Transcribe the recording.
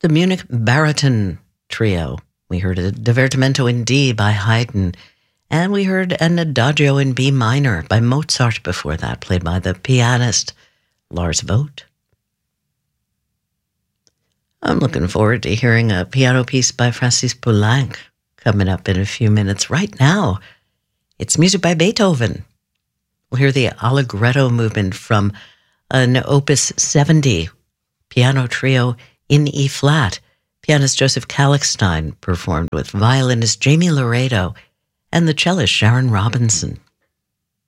The Munich Baryton Trio. We heard a Divertimento in D by Haydn, and we heard an Adagio in B minor by Mozart before that, played by the pianist Lars Vogt. I'm looking forward to hearing a piano piece by Francis Poulenc coming up in a few minutes. Right now, it's music by Beethoven. We'll hear the Allegretto movement from an Opus 70 piano trio in E-flat. Pianist Joseph Kallichstein performed with violinist Jamie Laredo and the cellist Sharon Robinson.